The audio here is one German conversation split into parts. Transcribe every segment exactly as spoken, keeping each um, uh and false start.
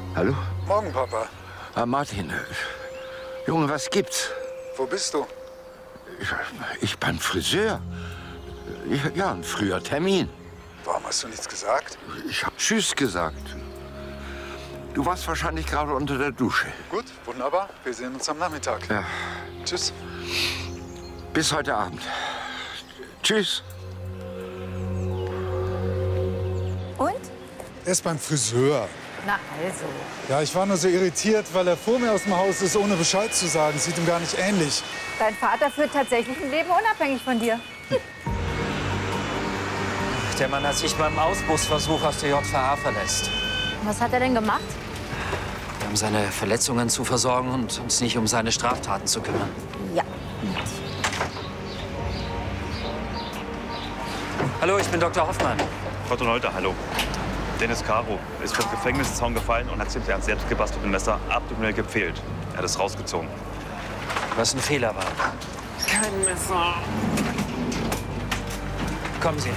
Hallo? Morgen, Papa. Ah, Martin. Junge, was gibt's? Wo bist du? Ich, ich beim Friseur. Ich, ja, ein früher Termin. Warum hast du nichts gesagt? Ich hab Tschüss gesagt. Du warst wahrscheinlich gerade unter der Dusche. Gut, wunderbar. Wir sehen uns am Nachmittag. Ja. Tschüss. Bis heute Abend. Tschüss. Und? Er ist beim Friseur. Na also. Ja, ich war nur so irritiert, weil er vor mir aus dem Haus ist, ohne Bescheid zu sagen. Sieht ihm gar nicht ähnlich. Dein Vater führt tatsächlich ein Leben unabhängig von dir. Hm. Der Mann hat sich beim Ausbruchsversuch aus der J V A verletzt. Was hat er denn gemacht? Um seine Verletzungen zu versorgen und uns nicht um seine Straftaten zu kümmern. Ja. Hallo, ich bin Doktor Hoffmann. Frau Donolter, hallo. Dennis Caro ist vom Gefängniszaun gefallen und hat hinter einem selbstgebastelten Messer abdominell gepfählt. Er hat es rausgezogen. Was ein Fehler war. Kein Messer. Kommen Sie.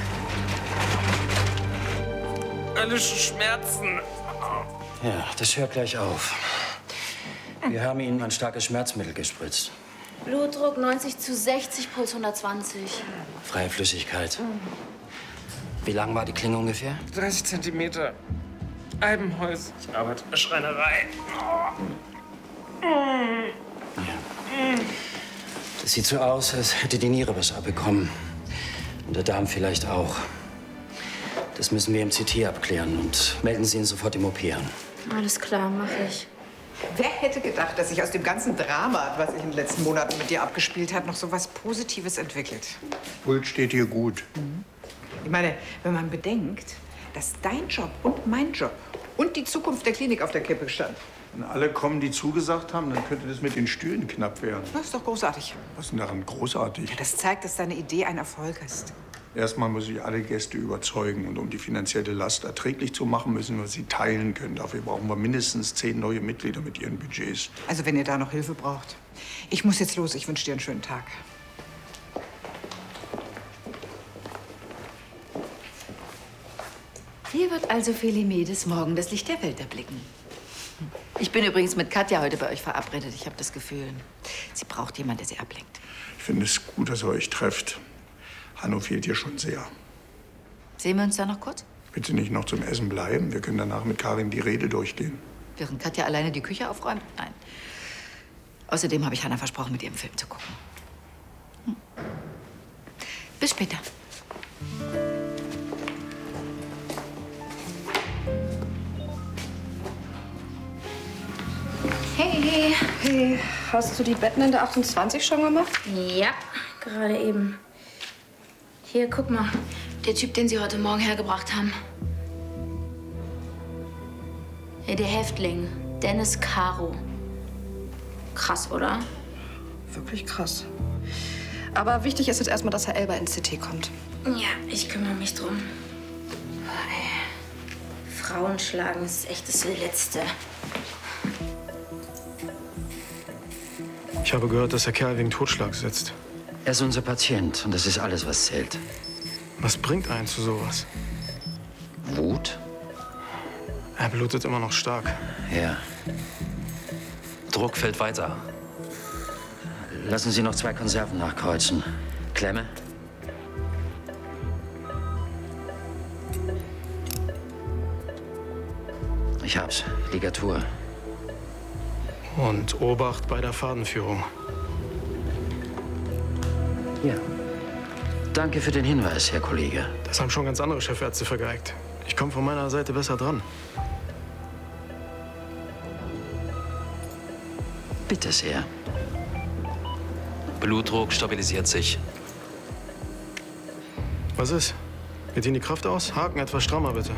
Höllische Schmerzen. Ja, das hört gleich auf. Wir haben Ihnen ein starkes Schmerzmittel gespritzt. Blutdruck neunzig zu sechzig, Puls hundertzwanzig. Freie Flüssigkeit. Wie lang war die Klinge ungefähr? dreißig Zentimeter. Albenhäuschen. Ich arbeite in der Schreinerei. Das sieht so aus, als hätte die Niere was abbekommen. Und der Darm vielleicht auch. Das müssen wir im C T abklären und melden Sie ihn sofort im O P an. Alles klar, mache ich. Wer hätte gedacht, dass sich aus dem ganzen Drama, was sich in den letzten Monaten mit dir abgespielt hat, noch so was Positives entwickelt? Puls steht hier gut. Mhm. Ich meine, wenn man bedenkt, dass dein Job und mein Job und die Zukunft der Klinik auf der Kippe stand. Wenn alle kommen, die zugesagt haben, dann könnte das mit den Stühlen knapp werden. Das ist doch großartig. Was ist denn daran großartig? Ja, das zeigt, dass deine Idee ein Erfolg ist. Erstmal muss ich alle Gäste überzeugen. Und um die finanzielle Last erträglich zu machen, müssen wir sie teilen können. Dafür brauchen wir mindestens zehn neue Mitglieder mit ihren Budgets. Also wenn ihr da noch Hilfe braucht. Ich muss jetzt los. Ich wünsche dir einen schönen Tag. Hier wird also Felimedes morgen das Licht der Welt erblicken. Ich bin übrigens mit Katja heute bei euch verabredet. Ich habe das Gefühl, sie braucht jemanden, der sie ablenkt. Ich finde es gut, dass ihr euch trefft. Hanno fehlt dir schon sehr. Sehen wir uns da noch kurz? Willst du nicht noch zum Essen bleiben? Wir können danach mit Karin die Rede durchgehen. Während Katja alleine die Küche aufräumt? Nein. Außerdem habe ich Hannah versprochen, mit ihrem Film zu gucken. Hm. Bis später. Hey. Hey, hast du die Betten in der achtundzwanzig schon gemacht? Ja, gerade eben. Hier, guck mal. Der Typ, den Sie heute Morgen hergebracht haben. Ja, der Häftling. Dennis Caro. Krass, oder? Wirklich krass. Aber wichtig ist jetzt erstmal, dass Herr Elber ins C T kommt. Ja, ich kümmere mich drum. Frauen schlagen ist echt das Letzte. Ich habe gehört, dass der Kerl wegen Totschlag sitzt. Er ist unser Patient und das ist alles, was zählt. Was bringt einen zu sowas? Wut? Er blutet immer noch stark. Ja. Druck fällt weiter. Lassen Sie noch zwei Konserven nachkreuzen. Klemme? Ich hab's. Ligatur. Und Obacht bei der Fadenführung. Ja. Danke für den Hinweis, Herr Kollege. Das haben schon ganz andere Chefärzte vergeigt. Ich komme von meiner Seite besser dran. Bitte sehr. Blutdruck stabilisiert sich. Was ist? Geht Ihnen die Kraft aus? Haken etwas strammer, bitte.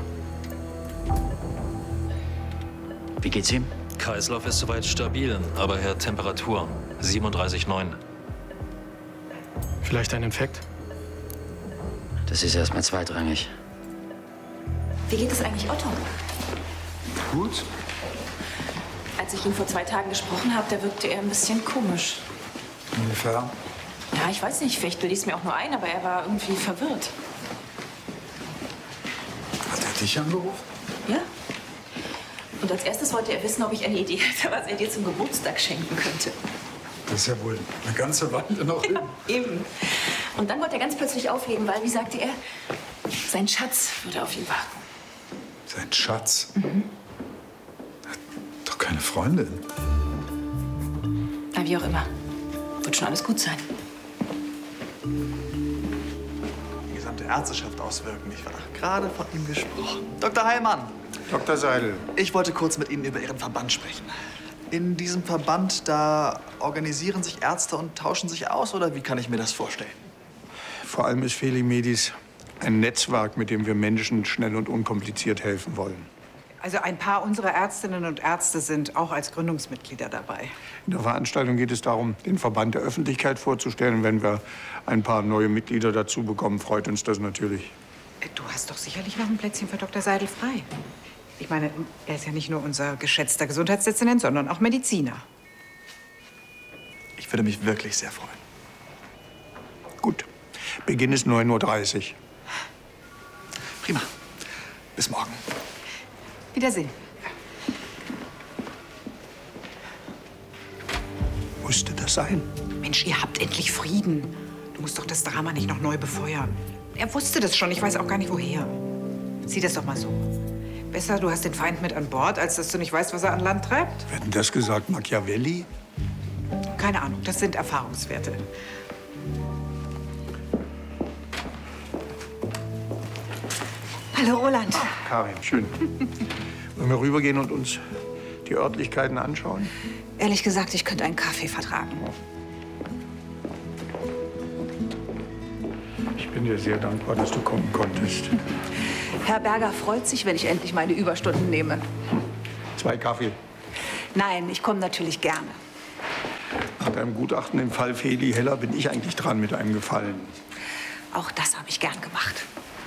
Wie geht's ihm? Kreislauf ist soweit stabil, aber er hat Temperatur. siebenunddreißig Komma neun. Vielleicht ein Infekt? Das ist erstmal zweitrangig. Wie geht es eigentlich Otto? Gut. Als ich ihn vor zwei Tagen gesprochen habe, da wirkte er ein bisschen komisch. Ungefähr. Ja, ich weiß nicht, vielleicht bilde ich es mir auch nur ein, aber er war irgendwie verwirrt. Hat er dich angerufen? Ja. Und als erstes wollte er wissen, ob ich eine Idee hätte, was er dir zum Geburtstag schenken könnte. Das ist ja wohl eine ganze Weile noch hin. Ja, eben. Und dann wollte er ganz plötzlich auflegen, weil, wie sagte er, sein Schatz würde auf ihn warten. Sein Schatz? Mhm. Hat doch keine Freundin. Na, wie auch immer. Wird schon alles gut sein. Die gesamte Ärzteschaft auswirken, nicht wahr? Gerade von ihm gesprochen. Doktor Heilmann. Doktor Seidel. Ich wollte kurz mit Ihnen über Ihren Verband sprechen. In diesem Verband, da organisieren sich Ärzte und tauschen sich aus, oder wie kann ich mir das vorstellen? Vor allem ist Felimedis ein Netzwerk, mit dem wir Menschen schnell und unkompliziert helfen wollen. Also ein paar unserer Ärztinnen und Ärzte sind auch als Gründungsmitglieder dabei. In der Veranstaltung geht es darum, den Verband der Öffentlichkeit vorzustellen. Wenn wir ein paar neue Mitglieder dazu bekommen, freut uns das natürlich. Du hast doch sicherlich noch ein Plätzchen für Doktor Seidel frei. Ich meine, er ist ja nicht nur unser geschätzter Gesundheitsdezernent, sondern auch Mediziner. Ich würde mich wirklich sehr freuen. Gut. Beginn ist neun Uhr dreißig. Prima. Bis morgen. Wiedersehen. Musste das sein? Mensch, ihr habt endlich Frieden. Du musst doch das Drama nicht noch neu befeuern. Er wusste das schon, ich weiß auch gar nicht woher. Sieh das doch mal so. Besser, du hast den Feind mit an Bord, als dass du nicht weißt, was er an Land treibt. Wer hat denn das gesagt? Machiavelli? Keine Ahnung, das sind Erfahrungswerte. Hallo, Roland. Karin, schön. Wollen wir rübergehen und uns die Örtlichkeiten anschauen? Ehrlich gesagt, ich könnte einen Kaffee vertragen. Ich bin dir sehr dankbar, dass du kommen konntest. Herr Berger freut sich, wenn ich endlich meine Überstunden nehme. Zwei Kaffee. Nein, ich komme natürlich gerne. Nach deinem Gutachten im Fall Feli Heller bin ich eigentlich dran mit einem Gefallen. Auch das habe ich gern gemacht.